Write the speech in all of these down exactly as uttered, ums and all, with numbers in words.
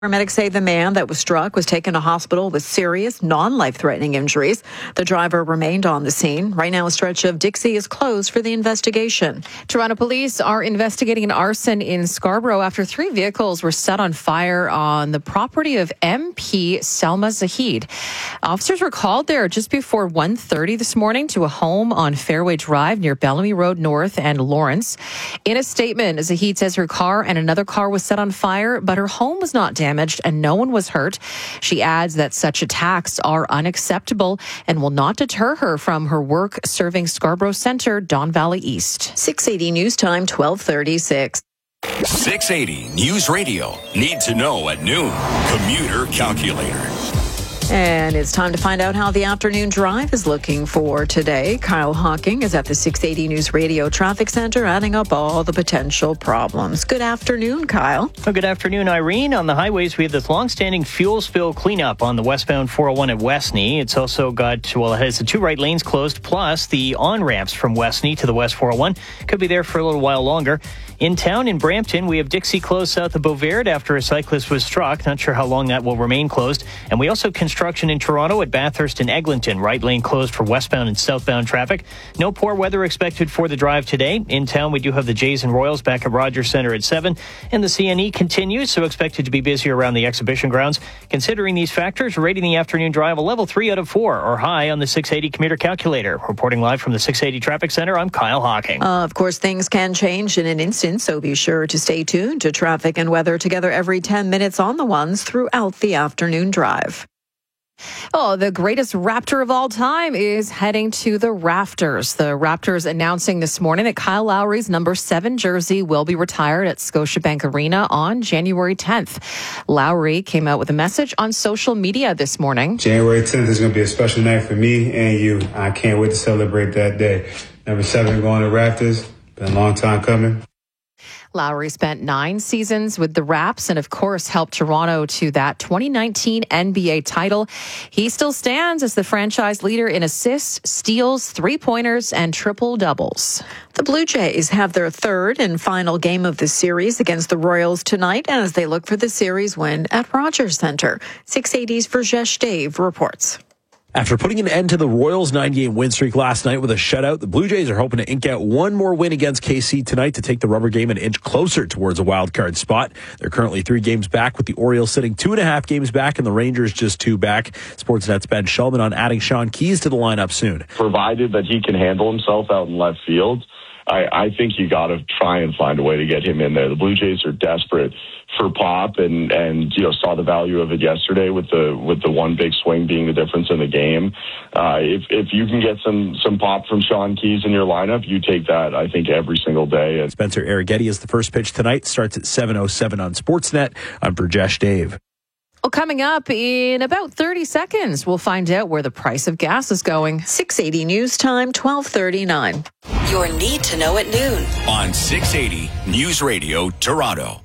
Paramedics say the man that was struck was taken to hospital with serious, non-life-threatening injuries. The driver remained on the scene. Right now, a stretch of Dixie is closed for the investigation. Toronto police are investigating an arson in Scarborough after three vehicles were set on fire on the property of M P Salma Zahid. Officers were called there just before one thirty this morning to a home on Fairway Drive near Bellamy Road North and Lawrence. In a statement, Zahid says her car and another car was set on fire, but her home was not damaged. damaged and no one was hurt. She adds that such attacks are unacceptable and will not deter her from her work serving Scarborough Centre, Don Valley East. six eighty News Time, twelve thirty-six. six eighty News Radio. Need to know at noon. Commuter Calculator. And it's time to find out how the afternoon drive is looking for today. Kyle Hawking is at the six eighty News Radio Traffic Center, adding up all the potential problems. Good afternoon, Kyle. Well, good afternoon, Irene. On the highways, we have this long-standing fuel spill cleanup on the westbound four oh one at Westney. It's also got, well, it has the two right lanes closed, plus the on-ramps from Westney to the west four oh one. Could be there for a little while longer. In town, in Brampton, we have Dixie closed south of Beauvert after a cyclist was struck. Not sure how long that will remain closed. And we also have construction in Toronto at Bathurst and Eglinton. Right lane closed for westbound and southbound traffic. No poor weather expected for the drive today. In town, we do have the Jays and Royals back at Rogers Centre at seven. And the C N E continues, so expected to be busier around the exhibition grounds. Considering these factors, rating the afternoon drive a level three out of four or high on the six eighty commuter calculator. Reporting live from the six eighty Traffic Center, I'm Kyle Hawking. Uh, of course, things can change in an instant, so be sure to stay tuned to traffic and weather together every ten minutes on the ones throughout the afternoon drive. Oh, the greatest Raptor of all time is heading to the rafters. The Raptors announcing this morning that Kyle Lowry's number seven jersey will be retired at Scotiabank Arena on January tenth. Lowry came out with a message on social media this morning. January tenth is going to be a special night for me and you. I can't wait to celebrate that day. Number seven going to Raptors. Been a long time coming. Lowry spent nine seasons with the Raps and, of course, helped Toronto to that twenty nineteen N B A title. He still stands as the franchise leader in assists, steals, three-pointers, and triple-doubles. The Blue Jays have their third and final game of the series against the Royals tonight as they look for the series win at Rogers Centre. six eighty's Virjesh Dave reports. After putting an end to the Royals' nine-game win streak last night with a shutout, the Blue Jays are hoping to ink out one more win against K C tonight to take the rubber game an inch closer towards a wild card spot. They're currently three games back, with the Orioles sitting two and a half games back and the Rangers just two back. Sportsnet's Ben Shulman on adding Sean Keyes to the lineup soon. Provided that he can handle himself out in left field, I, I think you got to try and find a way to get him in there. The Blue Jays are desperate for pop, and and you know saw the value of it yesterday with the with the one big swing being the difference in the game. Uh, if if you can get some some pop from Sean Keyes in your lineup, you take that, I think, every single day. And Spencer Arrighetti is the first pitch tonight. Starts at seven oh seven on Sportsnet. I'm Virjesh Dave. Well, coming up in about thirty seconds, we'll find out where the price of gas is going. six eighty News Time, twelve thirty-nine. Your need to know at noon. On six eighty News Radio Toronto.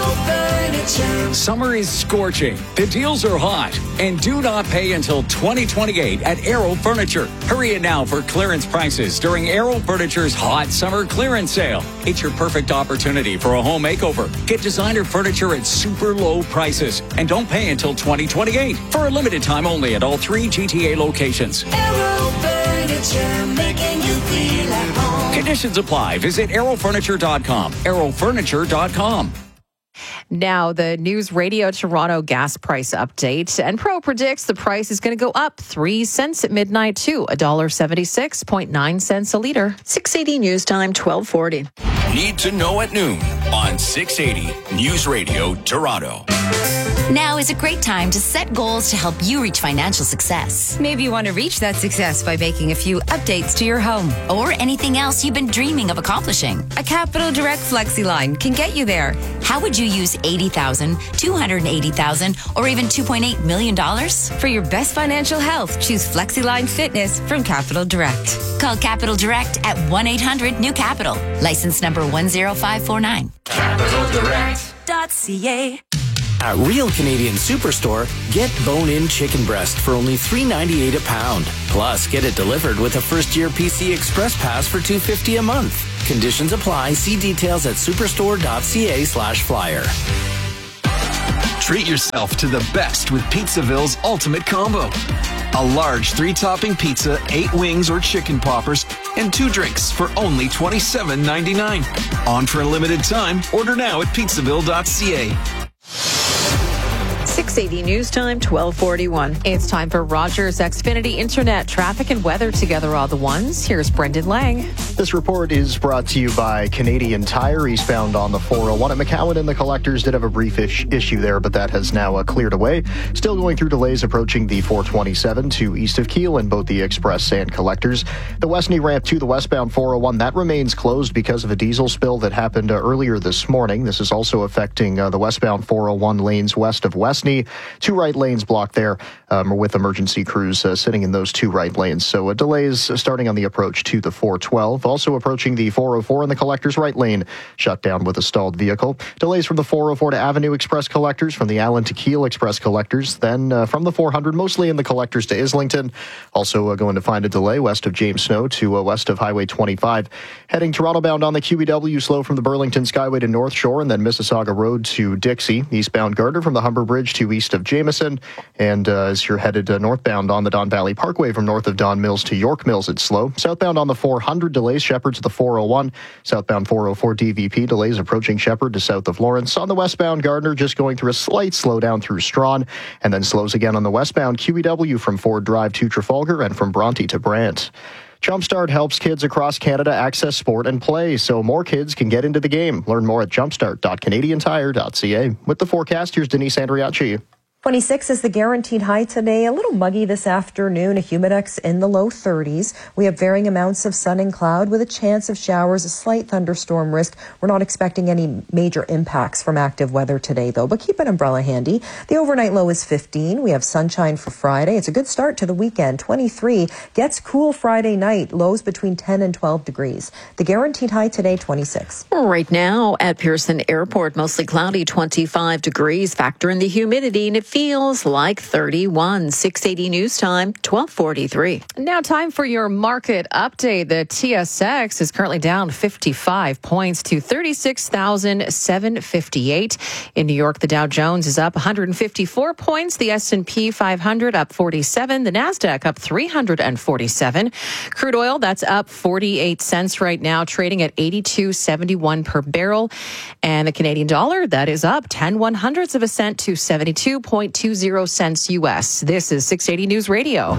Summer is scorching. The deals are hot. And do not pay until twenty twenty-eight at Aero Furniture. Hurry in now for clearance prices during Aero Furniture's hot summer clearance sale. It's your perfect opportunity for a home makeover. Get designer furniture at super low prices. And don't pay until twenty twenty-eight. For a limited time only at all three G T A locations. Aero Furniture, making you feel at home. Conditions apply. Visit aero furniture dot com. aero furniture dot com. Now, the News Radio Toronto gas price update. Enpro predicts the price is going to go up three cents at midnight to one dollar seventy-six point nine cents a litre. six eighty News Time, twelve forty. Need to know at noon on six eighty News Radio Toronto. Now is a great time to set goals to help you reach financial success. Maybe you want to reach that success by making a few updates to your home. Or anything else you've been dreaming of accomplishing. A Capital Direct FlexiLine can get you there. How would you use eighty thousand dollars, two hundred eighty thousand dollars, or even two point eight million dollars? For your best financial health, choose FlexiLine Fitness from Capital Direct. Call Capital Direct at one eight hundred new capital. License number one zero five four nine. capital direct dot c a. At Real Canadian Superstore, get bone-in chicken breast for only three ninety-eight a pound. Plus, get it delivered with a first-year P C Express Pass for two fifty a month. Conditions apply. See details at superstore dot c a slash flyer. Treat yourself to the best with Pizzaville's Ultimate Combo. A large three-topping pizza, eight wings or chicken poppers, and two drinks for only twenty-seven ninety-nine. On for a limited time. Order now at pizzaville dot c a. six eighty News Time, twelve forty-one. It's time for Rogers Xfinity Internet traffic and weather together all the ones. Here's Brendan Lang. This report is brought to you by Canadian Tire, eastbound on the four oh one at McCowan, and the collectors did have a brief ish- issue there, but that has now uh, cleared away. Still going through delays approaching the four twenty-seven to east of Kiel in both the express and collectors. The Westney ramp to the westbound four oh one, that remains closed because of a diesel spill that happened uh, earlier this morning. This is also affecting uh, the westbound four oh one lanes west of Westney. Two right lanes blocked there um, with emergency crews uh, sitting in those two right lanes. So uh, delays starting on the approach to the four twelve. Also approaching the four oh four in the collector's right lane, shut down with a stalled vehicle. Delays from the four oh four to Avenue Express collectors, from the Allen to Kiel Express collectors, then uh, from the four hundred, mostly in the collectors to Islington. Also uh, going to find a delay west of James Snow to uh, west of Highway twenty-five. Heading Toronto bound on the Q E W, slow from the Burlington Skyway to North Shore, and then Mississauga Road to Dixie. Eastbound Gardner from the Humber Bridge to east of Jameson. And uh, as you're headed uh, northbound on the Don Valley Parkway from north of Don Mills to York Mills, it's slow. Southbound on the four hundred, delays Shepherd to the four oh one. Southbound four oh four D V P, delays approaching Shepherd to south of Lawrence. On the westbound Gardner, just going through a slight slowdown through Strawn, and then slows again on the westbound Q E W from Ford Drive to Trafalgar and from Bronte to Brant. Jumpstart helps kids across Canada access sport and play so more kids can get into the game. Learn more at jumpstart dot canadian tire dot c a. With the forecast, here's Denise Andriacci. twenty-six is the guaranteed high today. A little muggy this afternoon, a humidex in the low thirties. We have varying amounts of sun and cloud with a chance of showers, a slight thunderstorm risk. We're not expecting any major impacts from active weather today, though, but keep an umbrella handy. The overnight low is fifteen. We have sunshine for Friday. It's a good start to the weekend. twenty-three gets cool Friday night, lows between ten and twelve degrees. The guaranteed high today, twenty-six. Right now at Pearson Airport, mostly cloudy, twenty-five degrees. Factor in the humidity, and it feels like thirty-one. six eighty News Time, twelve forty-three. Now time for your market update. The T S X is currently down fifty-five points to thirty-six thousand seven hundred fifty-eight. In New York, the Dow Jones is up one hundred fifty-four points. The S and P five hundred up forty-seven. The NASDAQ up three hundred forty-seven. Crude oil, that's up forty-eight cents right now, trading at eighty-two seventy-one per barrel. And the Canadian dollar, that is up ten one hundredths of a cent to seventy-two point two zero cents U S. This is six eighty News Radio.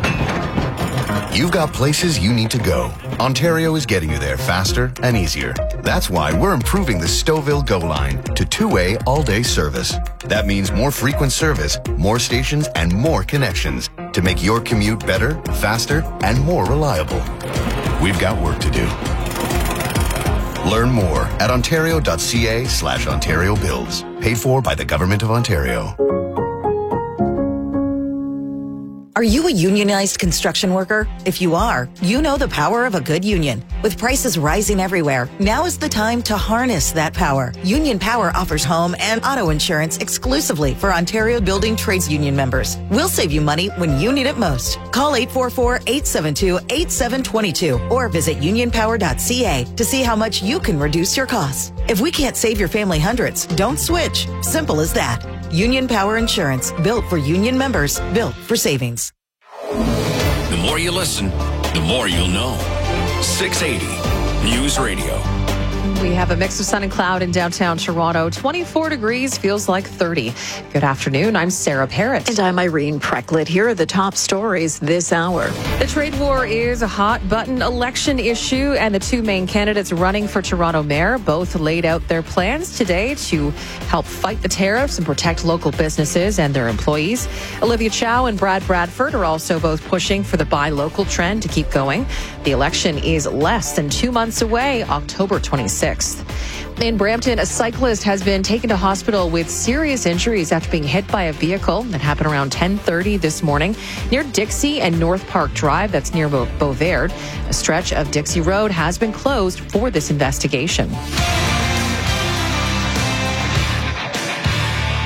You've got places you need to go. Ontario is getting you there faster and easier. That's why we're improving the Stouffville Go line to two-way all-day service. That means more frequent service, more stations, and more connections to make your commute better, faster, and more reliable. We've got work to do. Learn more at ontario.ca slash Ontario Builds. Paid for by the Government of Ontario. Are you a unionized construction worker? If you are, you know the power of a good union. With prices rising everywhere, now is the time to harness that power. Union Power offers home and auto insurance exclusively for Ontario Building Trades Union members. We'll save you money when you need it most. Call eight four four, eight seven two, eight seven two two or visit union power dot c a to see how much you can reduce your costs. If we can't save your family hundreds, don't switch. Simple as that. Union Power Insurance, built for union members, built for savings. The more you listen, the more you'll know. six eighty News Radio. We have a mix of sun and cloud in downtown Toronto. twenty-four degrees, feels like thirty. Good afternoon. I'm Sarah Parrott. And I'm Irene Precklett. Here are the top stories this hour. The trade war is a hot button election issue, and the two main candidates running for Toronto mayor both laid out their plans today to help fight the tariffs and protect local businesses and their employees. Olivia Chow and Brad Bradford are also both pushing for the buy local trend to keep going. The election is less than two months away, October twenty-sixth. In Brampton, a cyclist has been taken to hospital with serious injuries after being hit by a vehicle that happened around ten thirty this morning near Dixie and North Park Drive. That's near Beau- Beauvais. A stretch of Dixie Road has been closed for this investigation.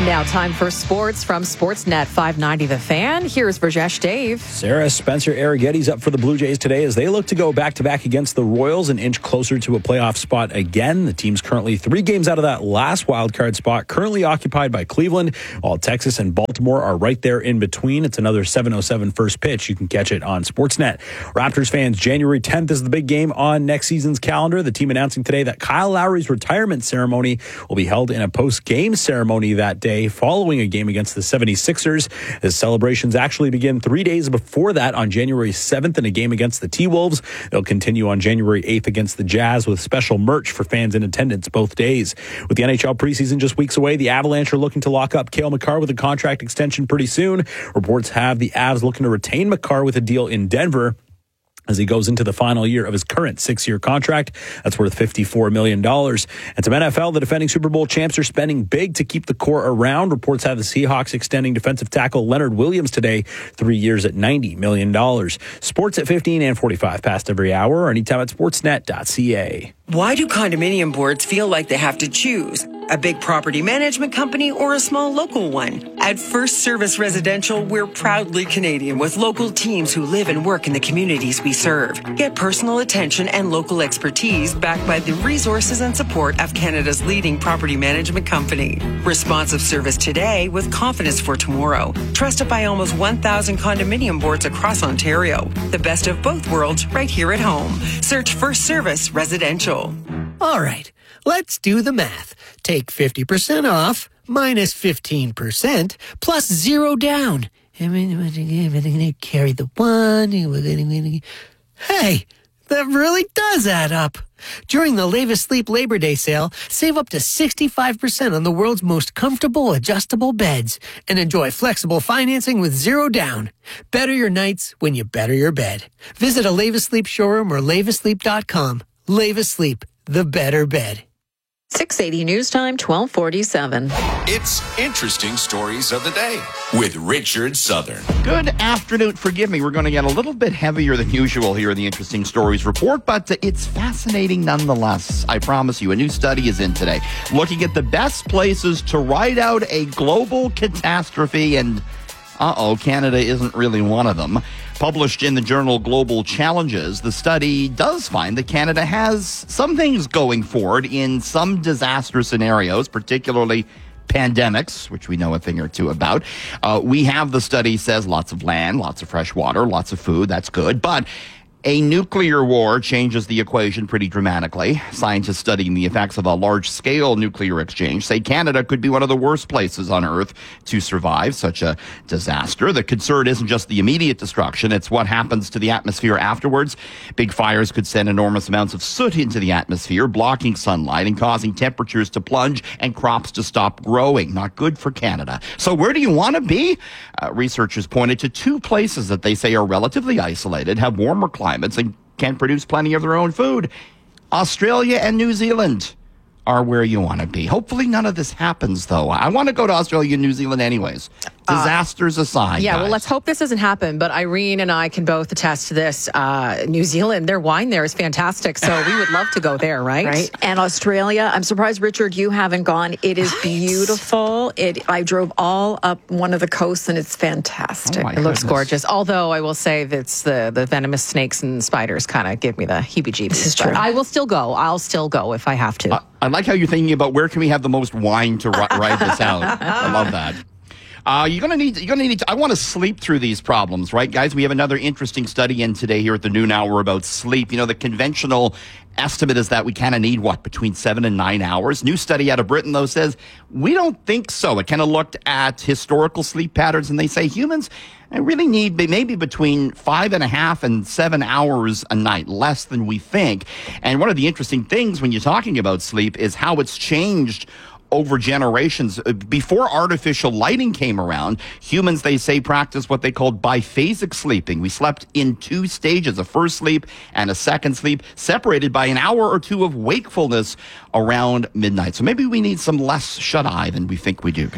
Now time for sports from Sportsnet five ninety The Fan. Here's Rajesh Dave. Sarah Spencer Arrighetti's up for the Blue Jays today as they look to go back-to-back against the Royals, an inch closer to a playoff spot again. The team's currently three games out of that last wildcard spot, currently occupied by Cleveland, while Texas and Baltimore are right there in between. It's another seven oh seven first pitch. You can catch it on Sportsnet. Raptors fans, January tenth is the big game on next season's calendar. The team announcing today that Kyle Lowry's retirement ceremony will be held in a post-game ceremony that day following a game against the seventy-sixers. His celebrations actually begin three days before that on January seventh in a game against the T-Wolves. They'll continue on January eighth against the Jazz with special merch for fans in attendance both days. With the N H L preseason just weeks away, the Avalanche are looking to lock up Cale Makar with a contract extension pretty soon. Reports have the Avs looking to retain Makar with a deal in Denver as he goes into the final year of his current six-year contract. That's worth fifty-four million dollars. And some N F L, the defending Super Bowl champs are spending big to keep the core around. Reports have the Seahawks extending defensive tackle Leonard Williams today, three years at ninety million dollars. Sports at fifteen and forty-five past every hour or anytime at sportsnet dot c a. Why do condominium boards feel like they have to choose? A big property management company or a small local one? At First Service Residential, we're proudly Canadian with local teams who live and work in the communities we serve. Get personal attention and local expertise backed by the resources and support of Canada's leading property management company. Responsive service today with confidence for tomorrow. Trusted by almost one thousand condominium boards across Ontario. The best of both worlds right here at home. Search First Service Residential. All right, let's do the math. Take fifty percent off, minus fifteen percent, plus zero down. Carry the one. Hey, that really does add up. During the Lavis Sleep Labor Day sale, save up to sixty-five percent on the world's most comfortable adjustable beds and enjoy flexible financing with zero down. Better your nights when you better your bed. Visit a Lavis Sleep showroom or lavis sleep dot com. Lavis Sleep, the better bed. six eighty News Time, twelve forty-seven. It's Interesting Stories of the Day with Richard Southern. Good afternoon. Forgive me, we're going to get a little bit heavier than usual here in the Interesting Stories report, but uh, it's fascinating nonetheless. I promise you. A new study is in today looking at the best places to ride out a global catastrophe, and uh-oh, Canada isn't really one of them. Published in the journal Global Challenges, the study does find that Canada has some things going for it in some disaster scenarios, particularly pandemics, which we know a thing or two about. Uh, we have, the study says, lots of land, lots of fresh water, lots of food. That's good. But a nuclear war changes the equation pretty dramatically. Scientists studying the effects of a large-scale nuclear exchange say Canada could be one of the worst places on Earth to survive such a disaster. The concern isn't just the immediate destruction, it's what happens to the atmosphere afterwards. Big fires could send enormous amounts of soot into the atmosphere, blocking sunlight and causing temperatures to plunge and crops to stop growing. Not good for Canada. So where do you want to be? Uh, researchers pointed to two places that they say are relatively isolated, have warmer climates, and can produce plenty of their own food. Australia and New Zealand are where you want to be. Hopefully none of this happens, though. I want to go to Australia and New Zealand anyways. Disasters uh, aside. Yeah, guys. well, let's hope this doesn't happen. But Irene and I can both attest to this. Uh, New Zealand, their wine there is fantastic. So we would love to go there, right? Right. And Australia, I'm surprised, Richard, you haven't gone. It is right. beautiful. It. I drove all up one of the coasts, and it's fantastic. Oh it looks gorgeous. Although I will say that's the, the venomous snakes and spiders kind of give me the heebie-jeebies. This is true. I will still go. I'll still go if I have to. Uh, I like how you're thinking about where can we have the most wine to ri- ride this out. I love that. Uh, you're gonna need. You're gonna need. To, I want to sleep through these problems, right, guys? We have another interesting study in today here at the noon hour about sleep. You know, the conventional estimate is that we kind of need what between seven and nine hours. New study out of Britain though says we don't think so. It kind of looked at historical sleep patterns, and they say humans really need maybe between five and a half and seven hours a night, less than we think. And one of the interesting things when you're talking about sleep is how it's changed over generations. Before artificial lighting came around, humans, they say, practiced what they called biphasic sleeping. We slept in two stages, a first sleep and a second sleep, separated by an hour or two of wakefulness around midnight. So maybe we need some less shut-eye than we think we do, guys.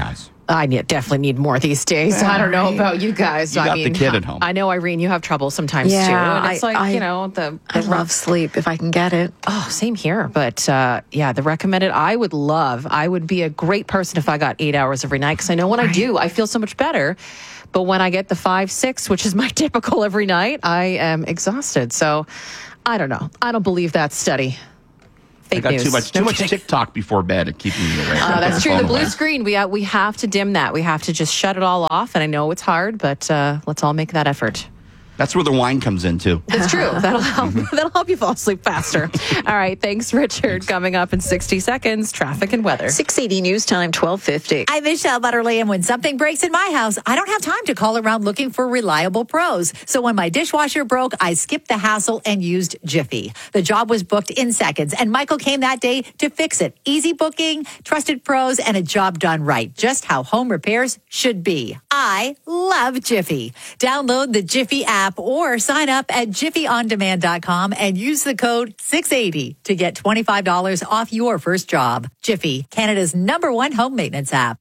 I need, definitely need more these days. I don't know about you guys. You I got mean, the kid at home. I know, Irene, you have trouble sometimes Yeah, too. And it's I- like, I- you know, the, I love sleep if I can get it. Oh, same here. But uh, yeah, the recommended, I would love, I would be a great person if I got eight hours every night. Because I know when I do, I feel so much better. But when I get the five, six, which is my typical every night, I am exhausted. So I don't know. I don't believe that study. Fake I got news. too much too No much kidding. TikTok before bed and keeping me awake. Uh, that's true. Phone The blue away. screen, we uh, we have to dim that. We have to just shut it all off. And I know it's hard, but uh, let's all make that effort. That's where the wine comes in too. That's true. That'll help. That'll help you fall asleep faster. All right. Thanks, Richard. Coming up in sixty seconds, traffic and weather. six eighty News Time, twelve fifty. I'm Michelle Butterly, and when something breaks in my house, I don't have time to call around looking for reliable pros. So when my dishwasher broke, I skipped the hassle and used Jiffy. The job was booked in seconds, and Michael came that day to fix it. Easy booking, trusted pros, and a job done right. Just how home repairs should be. I love Jiffy. Download the Jiffy app or sign up at jiffy on demand dot com and use the code six eighty to get twenty-five dollars off your first job. Jiffy, Canada's number one home maintenance app.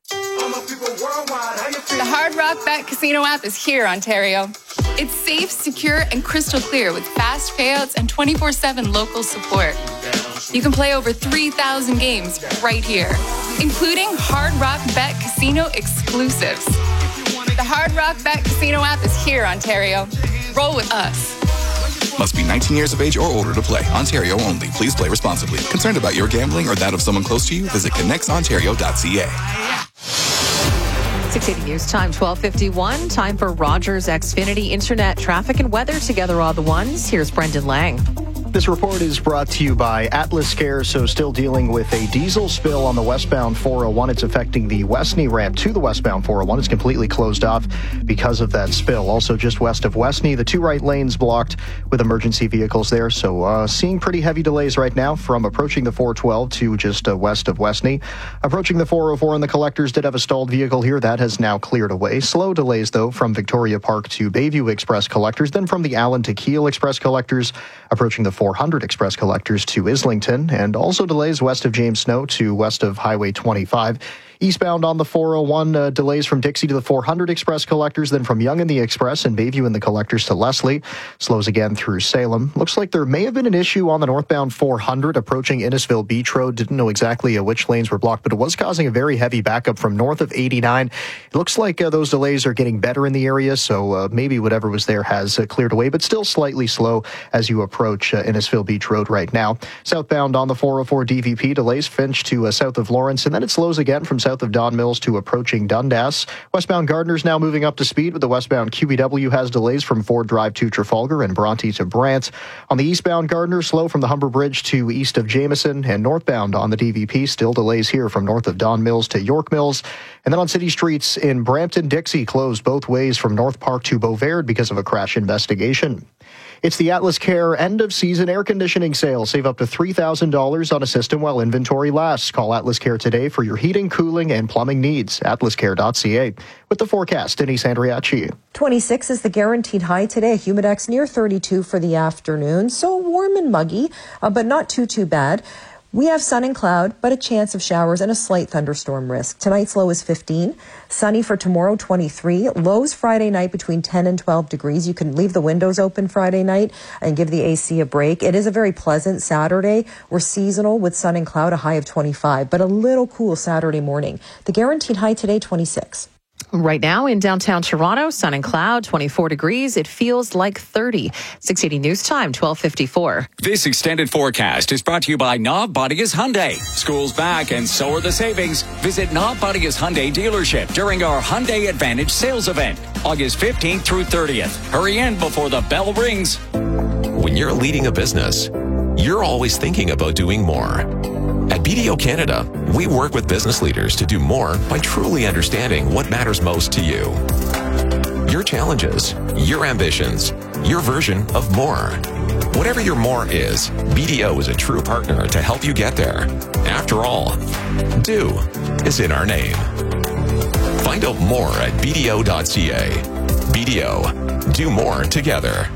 The Hard Rock Bet Casino app is here, Ontario. It's safe, secure, and crystal clear with fast payouts and twenty-four seven local support. You can play over three thousand games right here, including Hard Rock Bet Casino exclusives. The Hard Rock Bet Casino app is here, Ontario. Roll with us. Must be nineteen years of age or older to play. Ontario only. Please play responsibly. Concerned about your gambling or that of someone close to you? Visit connects ontario dot c a. six eighty News Time, twelve fifty-one. Time for Rogers Xfinity Internet Traffic and Weather. Together all the ones. Here's Brendan Lang. This report is brought to you by Atlas Care. So still dealing with a diesel spill on the westbound four oh one. It's affecting the Westney ramp to the westbound four oh one. It's completely closed off because of that spill. Also just west of Westney, the two right lanes blocked with emergency vehicles there. So uh, seeing pretty heavy delays right now from approaching the four twelve to just uh, west of Westney. Approaching the four oh four, and the collectors did have a stalled vehicle here. That has now cleared away. Slow delays, though, from Victoria Park to Bayview Express collectors. Then from the Allen to Kiel Express collectors, approaching the four hundred Express collectors to Islington, and also delays west of James Snow to west of Highway twenty-five. Eastbound on the four oh one, uh, delays from Dixie to the four hundred Express collectors, then from Yonge in the Express and Bayview in the collectors to Leslie. Slows again through Salem. Looks like there may have been an issue on the northbound four hundred approaching Innisfil Beach Road. Didn't know exactly uh, which lanes were blocked, but it was causing a very heavy backup from north of eighty-nine. It looks like uh, those delays are getting better in the area, so uh, maybe whatever was there has uh, cleared away, but still slightly slow as you approach uh, Innisfil Beach Road right now. Southbound on the four oh four D V P, delays Finch to uh, south of Lawrence, and then it slows again from south of Don Mills to approaching Dundas. Westbound Gardner's now moving up to speed, but the westbound Q E W has delays from Ford Drive to Trafalgar and Bronte to Brant. On the eastbound Gardner, slow from the Humber Bridge to east of Jameson, and northbound on the D V P, still delays here from north of Don Mills to York Mills. And then on city streets in Brampton, Dixie closed both ways from North Park to Beauvais because of a crash investigation. It's the Atlas Care end-of-season air conditioning sale. Save up to three thousand dollars on a system while inventory lasts. Call Atlas Care today for your heating, cooling, and plumbing needs. atlas care dot c a. With the forecast, Denise Andriachi. twenty-six is the guaranteed high today. Humidex near thirty-two for the afternoon. So warm and muggy, uh, but not too, too bad. We have sun and cloud, but a chance of showers and a slight thunderstorm risk. Tonight's low is fifteen. Sunny for tomorrow, twenty-three. Lows Friday night between ten and twelve degrees. You can leave the windows open Friday night and give the A C a break. It is a very pleasant Saturday. We're seasonal with sun and cloud, a high of twenty-five, but a little cool Saturday morning. The guaranteed high today, twenty-six. Right now in downtown Toronto, sun and cloud, twenty-four degrees. It feels like thirty. six eighty News Time, twelve fifty-four. This extended forecast is brought to you by Nobbodius Hyundai. School's back and so are the savings. Visit Nobbodius Hyundai dealership during our Hyundai Advantage sales event, August fifteenth through thirtieth. Hurry in before the bell rings. When you're leading a business, you're always thinking about doing more. At B D O Canada, we work with business leaders to do more by truly understanding what matters most to you. Your challenges, your ambitions, your version of more. Whatever your more is, B D O is a true partner to help you get there. After all, do is in our name. Find out more at b d o dot c a. B D O, do more together.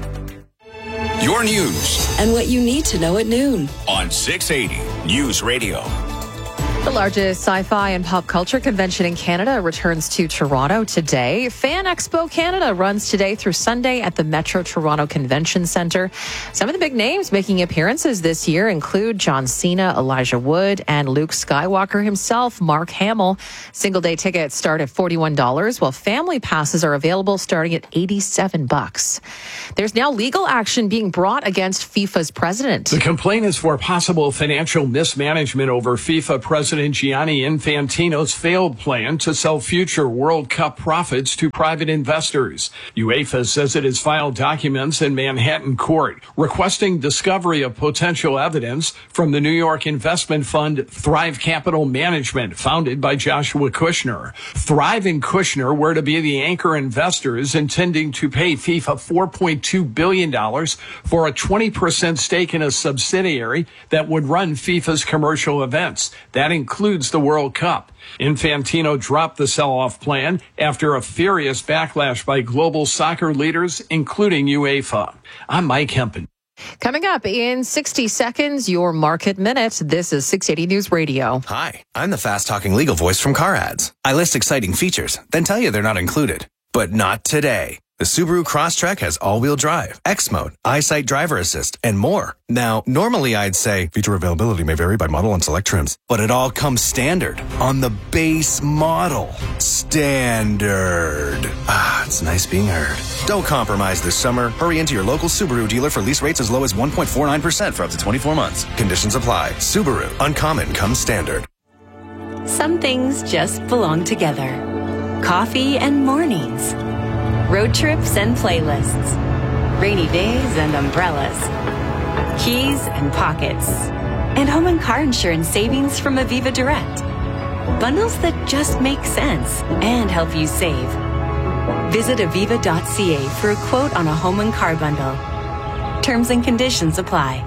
Your news and what you need to know at noon on six eighty News Radio. The largest sci-fi and pop culture convention in Canada returns to Toronto today. Fan Expo Canada runs today through Sunday at the Metro Toronto Convention Centre. Some of the big names making appearances this year include John Cena, Elijah Wood, and Luke Skywalker himself, Mark Hamill. Single-day tickets start at forty-one dollars, while family passes are available starting at eighty-seven bucks. There's now legal action being brought against FIFA's president. The complaint is for possible financial mismanagement over FIFA president Gianni Infantino's failed plan to sell future World Cup profits to private investors. UEFA says it has filed documents in Manhattan court requesting discovery of potential evidence from the New York investment fund Thrive Capital Management, founded by Joshua Kushner. Thrive and Kushner were to be the anchor investors, intending to pay FIFA four point two billion dollars for a twenty percent stake in a subsidiary that would run FIFA's commercial events. That includes the World Cup. Infantino dropped the sell-off plan after a furious backlash by global soccer leaders, including UEFA. I'm Mike Hempen. Coming up in sixty seconds, your Market Minute. This is six eighty News Radio. Hi, I'm the fast-talking legal voice from Car Ads. I list exciting features, then tell you they're not included. But not today. The Subaru Crosstrek has all-wheel drive, X-Mode, EyeSight Driver Assist, and more. Now, normally I'd say feature availability may vary by model and select trims, but it all comes standard on the base model. Standard. Ah, it's nice being heard. Don't compromise this summer. Hurry into your local Subaru dealer for lease rates as low as one point four nine percent for up to twenty-four months. Conditions apply. Subaru. Uncommon comes standard. Some things just belong together. Coffee and mornings. Road trips and playlists. Rainy days and umbrellas. Keys and pockets. And home and car insurance savings from Aviva Direct. Bundles that just make sense and help you save. Visit aviva dot c a for a quote on a home and car bundle. Terms and conditions apply.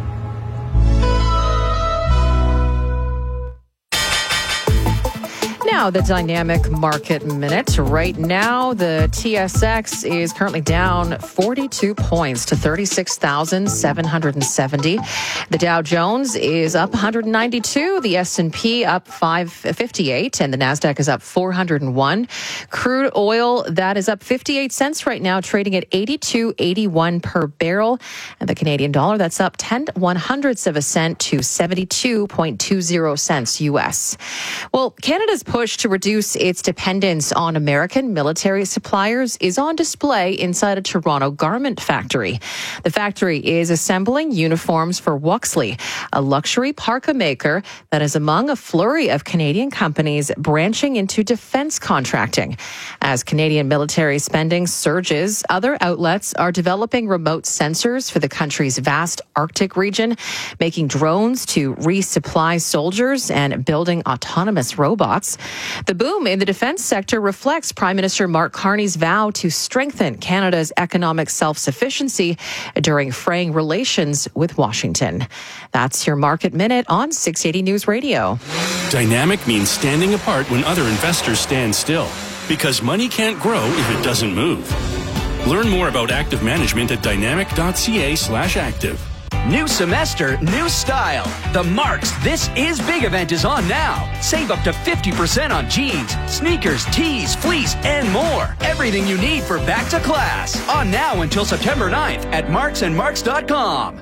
Now, the Dynamic Market Minute. Right now, the T S X is currently down forty-two points to thirty-six thousand seven hundred seventy. The Dow Jones is up one hundred ninety-two. The S and P up five fifty-eight, and the NASDAQ is up four hundred one. Crude oil, that is up fifty-eight cents right now, trading at eighty-two eighty-one per barrel. And the Canadian dollar, that's up ten one hundredths of a cent to seventy-two point two zero cents U S. Well, Canada's push to reduce its dependence on American military suppliers is on display inside a Toronto garment factory. The factory is assembling uniforms for Wuxley, a luxury parka maker that is among a flurry of Canadian companies branching into defense contracting. As Canadian military spending surges, other outlets are developing remote sensors for the country's vast Arctic region, making drones to resupply soldiers and building autonomous robots. The boom in the defense sector reflects Prime Minister Mark Carney's vow to strengthen Canada's economic self-sufficiency during fraying relations with Washington. That's your Market Minute on six eighty News Radio. Dynamic means standing apart when other investors stand still, because money can't grow if it doesn't move. Learn more about active management at dynamic dot c a slash active. New semester, new style. The Marks This Is Big event is on now. Save up to fifty percent on jeans, sneakers, tees, fleece, and more. Everything you need for back to class. On now until September ninth at marks and marks dot com.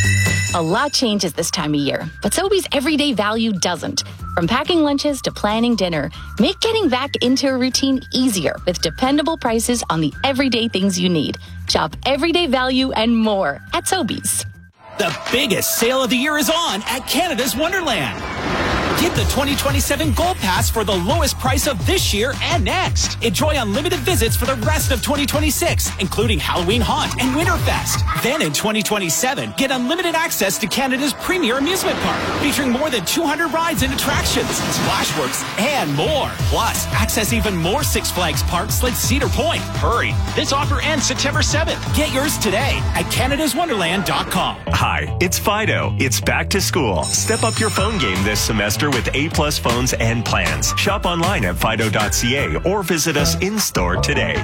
A lot changes this time of year, but Sobeys everyday value doesn't. From packing lunches to planning dinner, make getting back into a routine easier with dependable prices on the everyday things you need. Shop everyday value and more at Sobeys. The biggest sale of the year is on at Canada's Wonderland. Get the twenty twenty-seven Gold Pass for the lowest price of this year and next. Enjoy unlimited visits for the rest of twenty twenty-six, including Halloween Haunt and Winterfest. Then in twenty twenty-seven, get unlimited access to Canada's premier amusement park, featuring more than two hundred rides and attractions, Splashworks, and more. Plus, access even more Six Flags parks like Cedar Point. Hurry, this offer ends September seventh. Get yours today at canada's wonderland dot com. Hi, it's Fido. It's back to school. Step up your phone game this semester with A-plus phones and plans. Shop online at fido dot c a or visit us in-store today.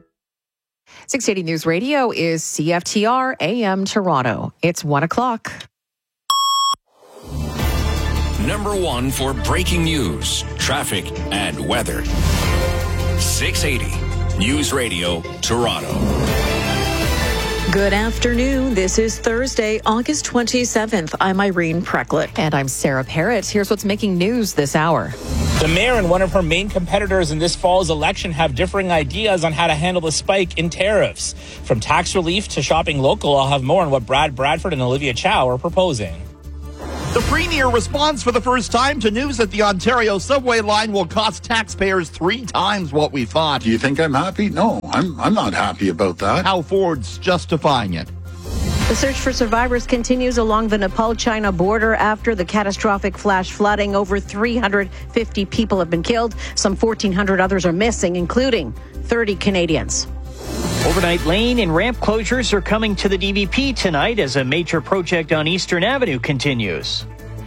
six eighty News Radio is C F T R A M Toronto. It's one o'clock. number one for breaking news, traffic, and weather. six eighty News Radio, Toronto. Good afternoon. This is Thursday, August twenty-seventh. I'm Irene Precklett. And I'm Sarah Parrott. Here's what's making news this hour. The mayor and one of her main competitors in this fall's election have differing ideas on how to handle the spike in tariffs. From tax relief to shopping local, I'll have more on what Brad Bradford and Olivia Chow are proposing. The Premier responds for the first time to news that the Ontario subway line will cost taxpayers three times what we thought. Do you think I'm happy? No, I'm I'm not happy about that. Hal Ford's justifying it. The search for survivors continues along the Nepal-China border after the catastrophic flash flooding. Over three hundred fifty people have been killed. Some fourteen hundred others are missing, including thirty Canadians. Overnight lane and ramp closures are coming to the D V P tonight as a major project on Eastern Avenue continues.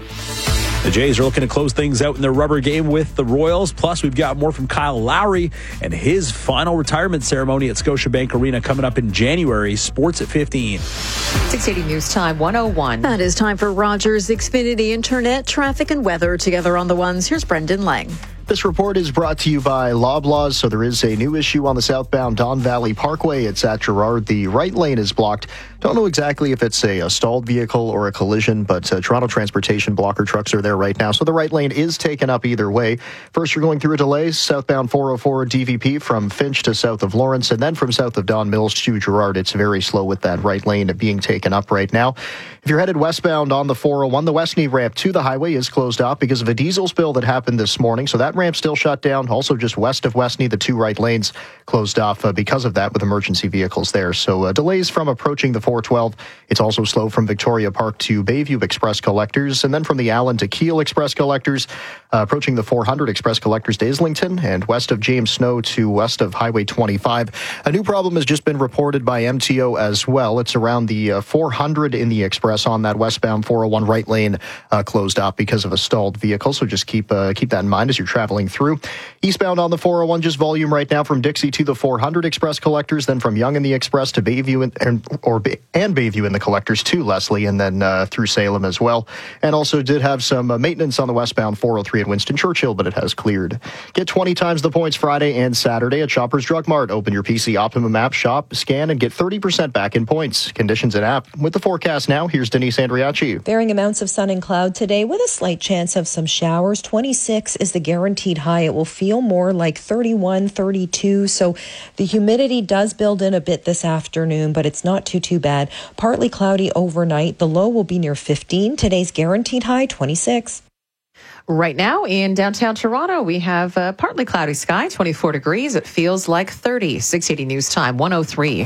The Jays are looking to close things out in their rubber game with the Royals. Plus, we've got more from Kyle Lowry and his final retirement ceremony at Scotiabank Arena coming up in January. Sports at fifteen. six eighty News Time one oh one. That is time for Rogers Xfinity Internet, traffic and weather together on the ones. Here's Brendan Lang. This report is brought to you by Loblaws. So there is a new issue on the southbound Don Valley Parkway. It's at Gerrard. The right lane is blocked. Don't know exactly if it's a, a stalled vehicle or a collision, but uh, Toronto Transportation blocker trucks are there right now. So the right lane is taken up either way. First, you're going through a delay, southbound four oh four D V P from Finch to south of Lawrence, and then from south of Don Mills to Gerrard. It's very slow with that right lane being taken up right now. If you're headed westbound on the four oh one, the Westney ramp to the highway is closed off because of a diesel spill that happened this morning. So that ramp still shut down. Also just west of Westney, the two right lanes closed off uh, because of that with emergency vehicles there. So uh, delays from approaching the four twelve. It's also slow from Victoria Park to Bayview Express Collectors, and then from the Allen to Keele Express Collectors, uh, approaching the four hundred Express Collectors to Islington, and west of James Snow to west of Highway twenty-five. A new problem has just been reported by M T O as well. It's around the uh, four hundred in the Express on that westbound four oh one right lane uh, closed off because of a stalled vehicle. So just keep uh, keep that in mind as you're traveling through. Eastbound on the four oh one, just volume right now from Dixie to the four hundred Express Collectors, then from Yonge in the Express to Bayview and, and or and Bayview in the Collectors to Leslie, and then uh, through Salem as well. And also did have some uh, maintenance on the westbound four oh three at Winston Churchill, but it has cleared. Get twenty times the points Friday and Saturday at Shoppers Drug Mart. Open your P C Optimum app, shop, scan, and get thirty percent back in points. Conditions and app. With the forecast now, here's Denise Andriachi. Varying amounts of sun and cloud today with a slight chance of some showers. twenty-six is the guaranteed high. It will feel more like thirty-one, thirty-two. So the humidity does build in a bit this afternoon, but it's not too, too bad. Partly cloudy overnight. The low will be near fifteen. Today's guaranteed high, twenty-six. Right now in downtown Toronto, we have a partly cloudy sky, twenty-four degrees. It feels like thirty. six eighty News Time, one oh three.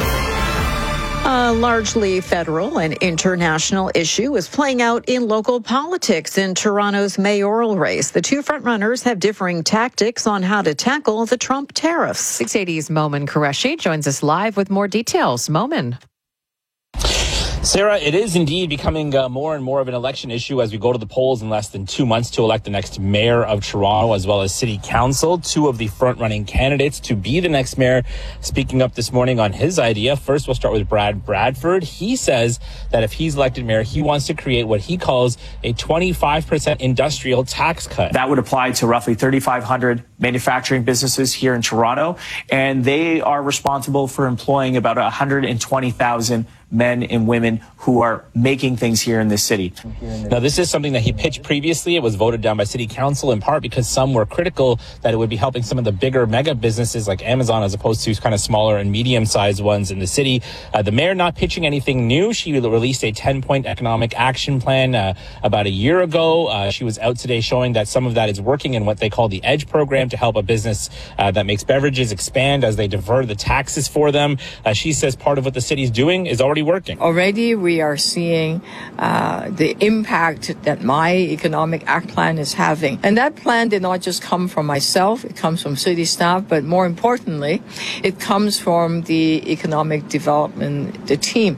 A largely federal and international issue is playing out in local politics in Toronto's mayoral race. The two frontrunners have differing tactics on how to tackle the Trump tariffs. six eighty's Momin Qureshi joins us live with more details. Momin. Sarah, it is indeed becoming uh, more and more of an election issue as we go to the polls in less than two months to elect the next mayor of Toronto as well as city council. Two of the front-running candidates to be the next mayor speaking up this morning on his idea. First, we'll start with Brad Bradford. He says that if he's elected mayor, he wants to create what he calls a twenty-five percent industrial tax cut. That would apply to roughly thirty-five hundred manufacturing businesses here in Toronto, and they are responsible for employing about one hundred twenty thousand men and women who are making things here in this city. Now, this is something that he pitched previously. It was voted down by city council in part because some were critical that it would be helping some of the bigger mega businesses like Amazon as opposed to kind of smaller and medium-sized ones in the city. Uh, the mayor not pitching anything new. She released a ten-point economic action plan uh, about a year ago. Uh, she was out today showing that some of that is working in what they call the EDGE program to help a business uh, that makes beverages expand as they defer the taxes for them. Uh, she says part of what the city's doing is already working. Already we are seeing uh, the impact that my economic act plan is having. And that plan did not just come from myself, it comes from city staff, but more importantly, it comes from the economic development, the team.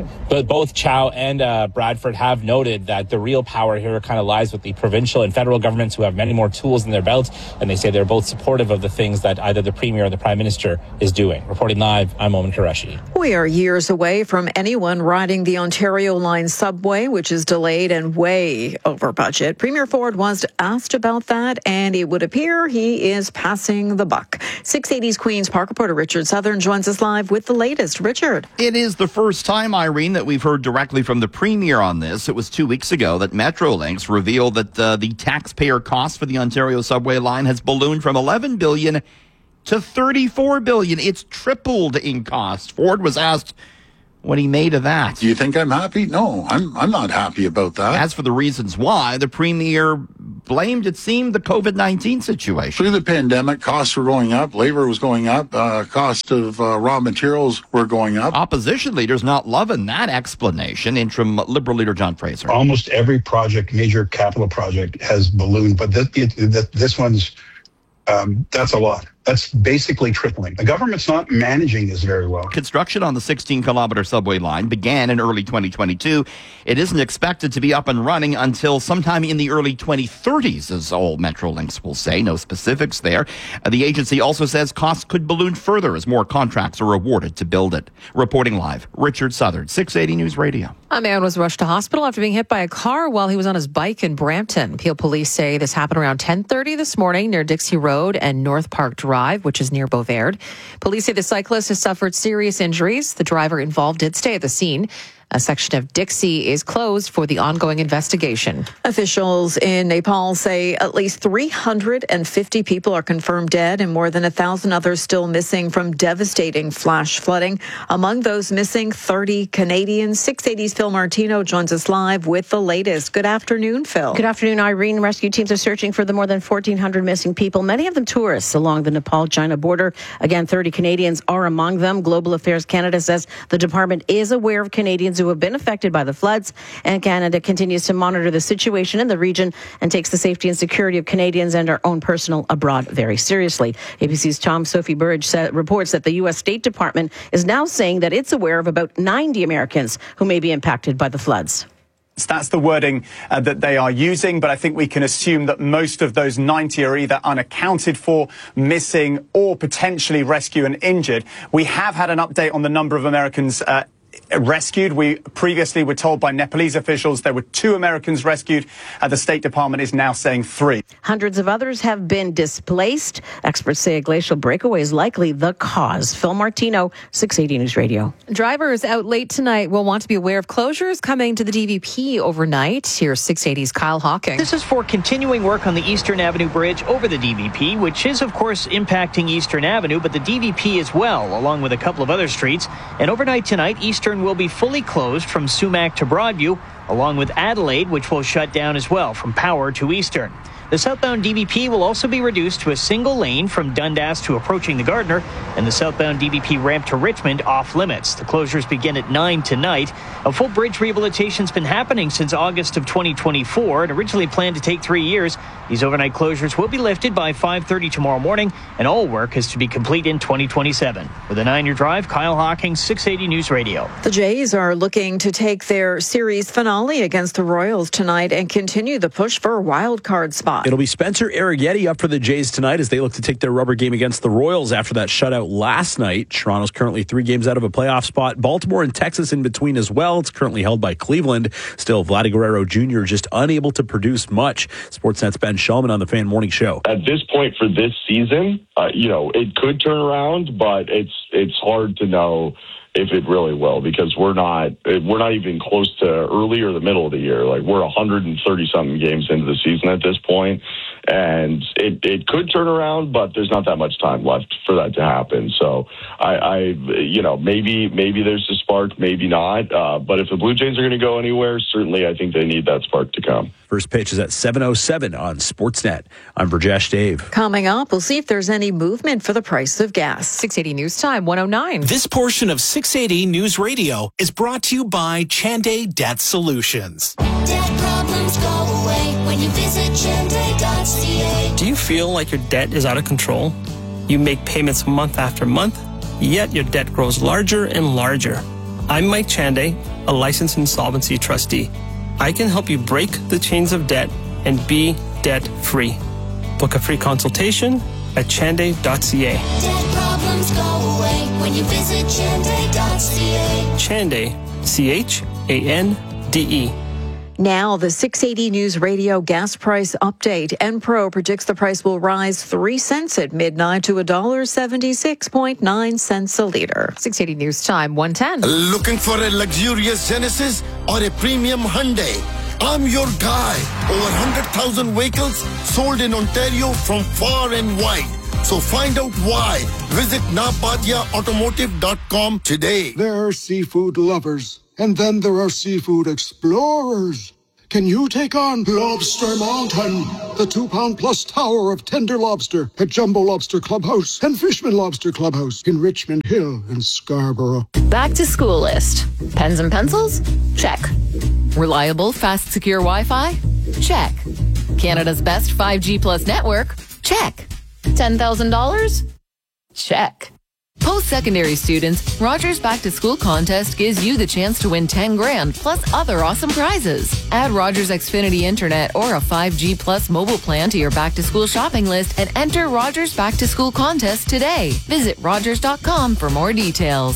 But both Chow and uh, Bradford have noted that the real power here kind of lies with the provincial and federal governments, who have many more tools in their belt, and they say they're both supportive of the things that either the Premier or the Prime Minister is doing. Reporting live, I'm Owen Qureshi. We are years away from anyone riding the Ontario Line subway, which is delayed and way over budget. Premier Ford was asked about that, and it would appear he is passing the buck. six eighty's Queen's Park reporter Richard Southern joins us live with the latest. Richard. It is the first time, Irene, that we've heard directly from the Premier on this. It was two weeks ago that Metrolinx revealed that uh, the taxpayer cost for the Ontario subway line has ballooned from eleven billion dollars to thirty-four billion dollars. It's tripled in cost. Ford was asked what he made of that. Do you think I'm happy? No, I'm I'm not happy about that. As for the reasons why, the Premier blamed, it seemed, the COVID nineteen situation. Through the pandemic, costs were going up, labor was going up, uh, cost of uh, raw materials were going up. Opposition leaders not loving that explanation. Interim Liberal leader John Fraser. Almost every project, major capital project, has ballooned, but th- it, th- this one's, um, that's a lot. That's basically tripling. The government's not managing this very well. Construction on the sixteen kilometer subway line began in early twenty twenty-two. It isn't expected to be up and running until sometime in the early twenty thirties, as all Metrolinx will say. No specifics there. Uh, the agency also says costs could balloon further as more contracts are awarded to build it. Reporting live, Richard Southern, six eighty News Radio. A man was rushed to hospital after being hit by a car while he was on his bike in Brampton. Peel police say this happened around ten thirty this morning near Dixie Road and North Park Drive, which is near Beauvais. Police say the cyclist has suffered serious injuries. The driver involved did stay at the scene. A section of Dixie is closed for the ongoing investigation. Officials in Nepal say at least three hundred fifty people are confirmed dead and more than one thousand others still missing from devastating flash flooding. Among those missing, thirty Canadians. six eighty's Phil Martino joins us live with the latest. Good afternoon, Phil. Good afternoon, Irene. Rescue teams are searching for the more than fourteen hundred missing people, many of them tourists along the Nepal-China border. Again, thirty Canadians are among them. Global Affairs Canada says the department is aware of Canadians who have been affected by the floods, and Canada continues to monitor the situation in the region and takes the safety and security of Canadians and our own personnel abroad very seriously. A B C's Tom Sophie Burridge said, reports that the U S State Department is now saying that it's aware of about ninety Americans who may be impacted by the floods. That's the wording uh, that they are using, but I think we can assume that most of those ninety are either unaccounted for, missing, or potentially rescued and injured. We have had an update on the number of Americans uh, rescued. We previously were told by Nepalese officials there were two Americans rescued. Uh, the State Department is now saying three. Hundreds of others have been displaced. Experts say a glacial breakaway is likely the cause. Phil Martino, six eighty News Radio. Drivers out late tonight will want to be aware of closures coming to the D V P overnight. Here's six eighty's Kyle Hawking. This is for continuing work on the Eastern Avenue Bridge over the D V P, which is, of course, impacting Eastern Avenue, but the D V P as well, along with a couple of other streets. And overnight tonight, Eastern will be fully closed from Sumac to Broadview, along with Adelaide, which will shut down as well from Power to Eastern. The southbound D V P will also be reduced to a single lane from Dundas to approaching the Gardiner, and the southbound D V P ramp to Richmond off limits. The closures begin at nine tonight. A full bridge rehabilitation's been happening since August of twenty twenty-four and originally planned to take three years. These overnight closures will be lifted by five thirty tomorrow morning, and all work is to be complete in twenty twenty-seven. With a nine-year drive, Kyle Hawking, six eighty News Radio. The Jays are looking to take their series finale against the Royals tonight and continue the push for a wild card spot. It'll be Spencer Arrighetti up for the Jays tonight as they look to take their rubber game against the Royals after that shutout last night. Toronto's currently three games out of a playoff spot. Baltimore and Texas in between as well. It's currently held by Cleveland. Still, Vladdy Guerrero Junior just unable to produce much. Sportsnet's Ben Shulman on the Fan Morning Show. At this point for this season, uh, you know, it could turn around, but it's it's hard to know if it really will, because we're not we're not even close to early or the middle of the year. Like, we're one hundred thirty something games into the season at this point, and it, it could turn around, but there's not that much time left for that to happen. So I, I you know, maybe maybe there's a spark, maybe not. Uh, but if the Blue Jays are going to go anywhere, certainly I think they need that spark to come. First pitch is at seven oh seven on Sportsnet. I'm Burjesh Dave. Coming up, we'll see if there's any movement for the price of gas. six eighty News Time, one oh nine. This portion of six eighty News Radio is brought to you by Chanday Debt Solutions. Debt problems go away when you visit chanday dot c a. Do you feel like your debt is out of control? You make payments month after month, yet your debt grows larger and larger. I'm Mike Chanday, a licensed insolvency trustee. I can help you break the chains of debt and be debt-free. Book a free consultation at chanday dot c a. Debt problems go away when you visit chanday dot c a. Chanday, C H A N D E. Now, the six eighty News Radio gas price update. Enpro predicts the price will rise three cents at midnight to one dollar seventy-six point nine cents a liter. six eighty News Time, one ten. Looking for a luxurious Genesis or a premium Hyundai? I'm your guy. Over one hundred thousand vehicles sold in Ontario from far and wide. So find out why. Visit napadia automotive dot com today. There are seafood lovers, and then there are seafood explorers. Can you take on Lobster Mountain, the two-pound plus tower of tender lobster at Jumbo Lobster Clubhouse and Fishman Lobster Clubhouse in Richmond Hill and Scarborough? Back to school list. Pens and pencils? Check. Reliable, fast, secure Wi-Fi? Check. Canada's best five G plus network? Check. ten thousand dollars? Check. Post-secondary students, Rogers Back to School contest gives you the chance to win ten grand plus other awesome prizes. Add Rogers Xfinity Internet or a five G plus mobile plan to your back to school shopping list and enter Rogers Back to School contest today. Visit rogers dot com for more details.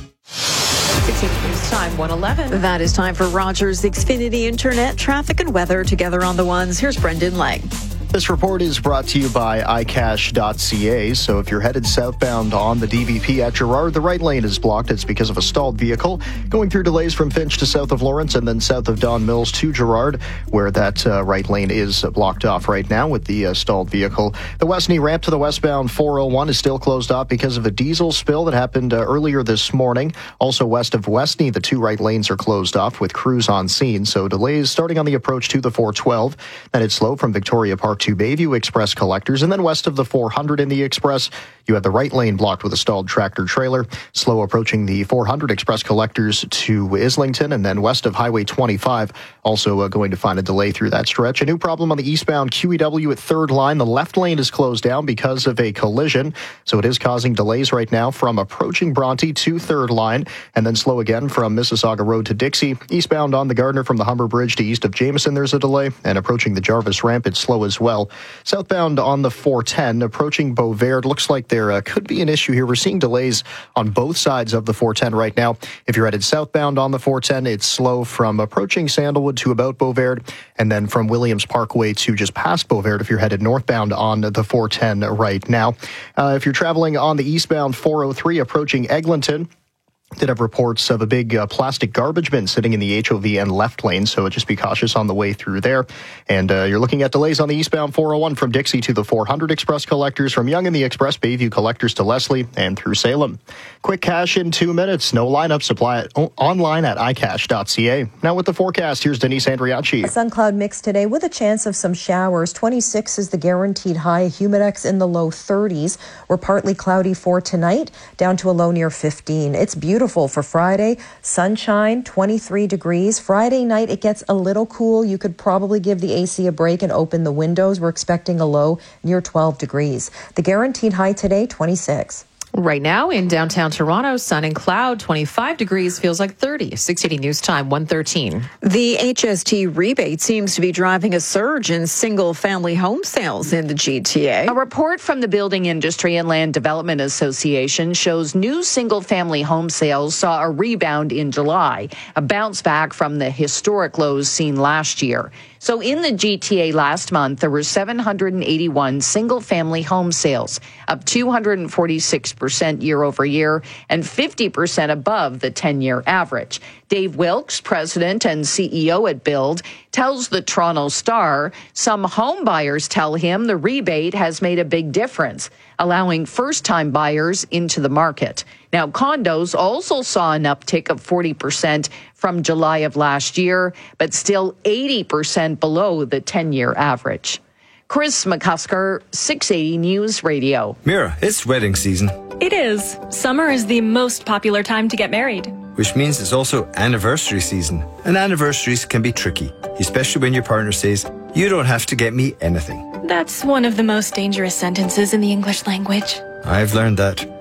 six eighty News Time, one eleven. That is time for Rogers Xfinity Internet, traffic and weather together on the ones. Here's Brendan Lang. This report is brought to you by i cash dot c a. So if you're headed southbound on the D V P at Gerrard, the right lane is blocked. It's because of a stalled vehicle. Going through delays from Finch to south of Lawrence and then south of Don Mills to Gerrard, where that uh, right lane is blocked off right now with the uh, stalled vehicle. The Westney ramp to the westbound four oh one is still closed off because of a diesel spill that happened uh, earlier this morning. Also west of Westney, the two right lanes are closed off with crews on scene. So delays starting on the approach to the four twelve. Then it's slow from Victoria Park to Bayview Express collectors, and then west of the four hundred in the Express, you have the right lane blocked with a stalled tractor trailer. Slow approaching the four hundred Express collectors to Islington, and then west of Highway twenty-five, also uh, going to find a delay through that stretch. A new problem on the eastbound Q E W at third line. The left lane is closed down because of a collision, so it is causing delays right now from approaching Bronte to third line, and then slow again from Mississauga Road to Dixie. Eastbound on the Gardner from the Humber Bridge to east of Jameson, there's a delay, and approaching the Jarvis ramp, it's slow as well. Southbound on the four ten, approaching Beauvert, looks like there uh, could be an issue here. We're seeing delays on both sides of the four ten right now. If you're headed southbound on the four ten, it's slow from approaching Sandalwood to about Beauvert, and then from Williams Parkway to just past Beauvert if you're headed northbound on the four ten right now. Uh, if you're traveling on the eastbound four oh three, approaching Eglinton, did have reports of a big uh, plastic garbage bin sitting in the H O V and left lane, so just be cautious on the way through there. And uh, you're looking at delays on the eastbound four oh one from Dixie to the four hundred Express collectors, from Yonge and the Express Bayview collectors to Leslie, and through Salem. Quick cash in two minutes. No lineup. Supply it o- online at i cash dot c a. Now with the forecast, here's Denise Andriacci. A sun cloud mix today with a chance of some showers. twenty-six is the guaranteed high. Humidex in the low thirties. We're partly cloudy for tonight, down to a low near fifteen. It's beautiful. Beautiful for Friday. Sunshine, twenty-three degrees. Friday night, it gets a little cool. You could probably give the A C a break and open the windows. We're expecting a low near twelve degrees. The guaranteed high today, twenty-six. Right now in downtown Toronto, sun and cloud, twenty-five degrees, feels like thirty. six eighty News Time, one thirteen. The H S T rebate seems to be driving a surge in single-family home sales in the G T A. A report from the Building Industry and Land Development Association shows new single-family home sales saw a rebound in July, a bounce back from the historic lows seen last year. So in the G T A last month, there were seven hundred eighty-one single-family home sales, up two hundred forty-six percent year over year and fifty percent above the ten-year average. Dave Wilkes, president and C E O at Build, tells the Toronto Star some home buyers tell him the rebate has made a big difference, allowing first-time buyers into the market. Now, condos also saw an uptick of forty percent from July of last year, but still eighty percent below the ten-year average. Chris McCusker, six eighty News Radio. Mira, it's wedding season. It is. Summer is the most popular time to get married. Which means it's also anniversary season. And anniversaries can be tricky, especially when your partner says, "You don't have to get me anything." That's one of the most dangerous sentences in the English language. I've learned that.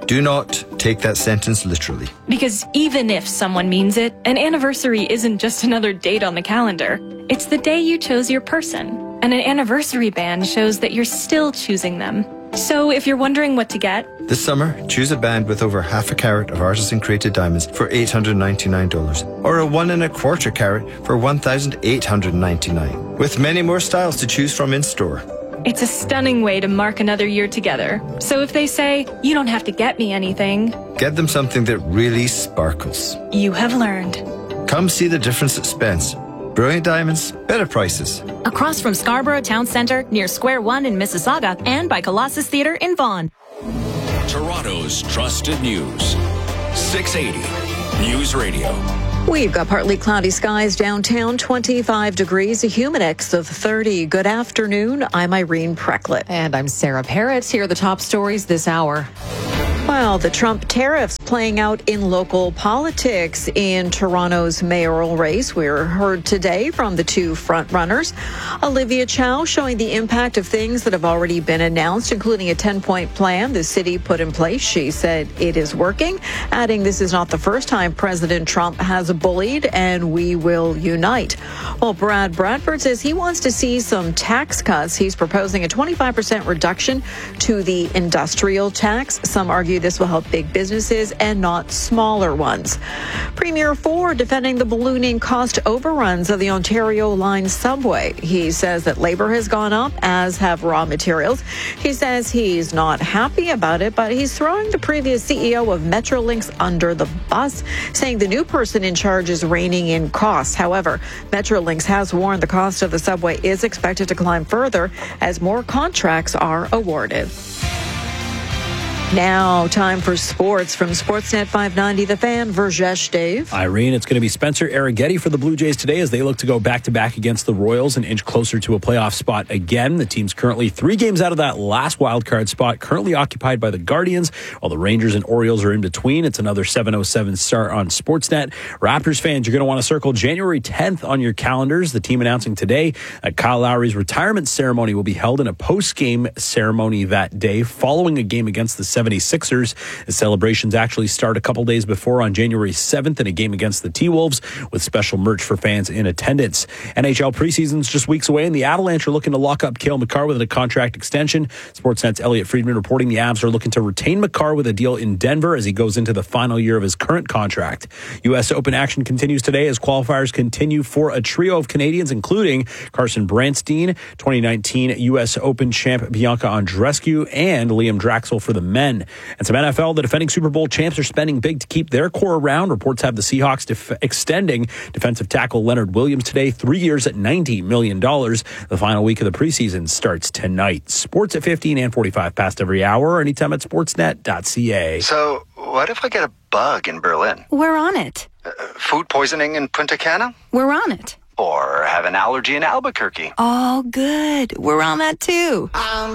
Do not take that sentence literally. Because even if someone means it, an anniversary isn't just another date on the calendar. It's the day you chose your person. And an anniversary band shows that you're still choosing them. So if you're wondering what to get, This summer, choose a band with over half a carat of artisan-created diamonds for eight hundred ninety-nine dollars, or a one and a quarter carat for one thousand eight hundred ninety-nine dollars, with many more styles to choose from in store. it's a stunning way to mark another year together. So if they say, you don't have to get me anything, Get them something that really sparkles. you have learned. Come see the difference at Spence. Brilliant diamonds, better prices. Across from Scarborough Town Centre, near Square One in Mississauga, and by Colossus Theatre in Vaughan. Toronto's trusted news. six eighty News Radio. We've got partly cloudy skies downtown, twenty-five degrees, a humidex of thirty. Good afternoon. I'm Irene Precklett. And I'm Sarah Parrott. Here are the top stories this hour. Well, the Trump tariffs playing out in local politics in Toronto's mayoral race. We're heard today from the two frontrunners. Olivia Chow showing the impact of things that have already been announced, including a ten-point plan the city put in place. She said it is working, adding this is not the first time President Trump has bullied, and we will unite. Well, Brad Bradford says he wants to see some tax cuts. He's proposing a twenty-five percent reduction to the industrial tax. Some argue this will help big businesses and not smaller ones. Premier Ford defending the ballooning cost overruns of the Ontario Line subway. He says that labor has gone up, as have raw materials. He says he's not happy about it, but he's throwing the previous C E O of Metrolinx under the bus, saying the new person in charge is reining in costs. However, Metrolinx has warned the cost of the subway is expected to climb further as more contracts are awarded. Now, time for sports from Sportsnet five ninety, The Fan. Verjesh, Dave. Irene, it's going to be Spencer Arrighetti for the Blue Jays today as they look to go back-to-back against the Royals and inch closer to a playoff spot again. The team's currently three games out of that last wildcard spot, currently occupied by the Guardians, while the Rangers and Orioles are in between. It's another seven oh seven start on Sportsnet. Raptors fans, you're going to want to circle January tenth on your calendars. The team announcing today that Kyle Lowry's retirement ceremony will be held in a post-game ceremony that day following a game against the seventy-sixers. The celebrations actually start a couple days before on January seventh in a game against the T-Wolves with special merch for fans in attendance. N H L preseason's just weeks away, and the Avalanche are looking to lock up Cale Makar with a contract extension. Sportsnet's Elliot Friedman reporting the Avs are looking to retain Makar with a deal in Denver as he goes into the final year of his current contract. U S Open action continues today as qualifiers continue for a trio of Canadians, including Carson Branstein, twenty nineteen U S Open champ Bianca Andreescu, and Liam Draxel for the men. And some N F L, the defending Super Bowl champs are spending big to keep their core around. Reports have the Seahawks def- extending defensive tackle Leonard Williams today, three years at ninety million dollars. The final week of the preseason starts tonight. Sports at fifteen and forty-five past every hour, or anytime at sportsnet dot c a. So, what if I get a bug in Berlin? We're on it. Uh, food poisoning in Punta Cana? We're on it. Or have an allergy in Albuquerque? Oh, good. We're on that too.